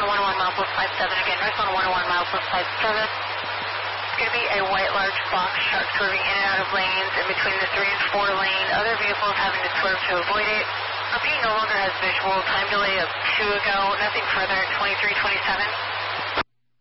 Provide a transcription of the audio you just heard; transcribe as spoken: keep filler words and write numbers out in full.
northbound one oh one miles plus five seven. Again, northbound one oh one miles plus five seven. It's going to be a white large box truck swerving in and out of lanes in between the three and four lane. Other vehicles having to swerve to avoid it. Repeat, no longer has visual. Time delay of two ago. Nothing further at twenty-three twenty-seven.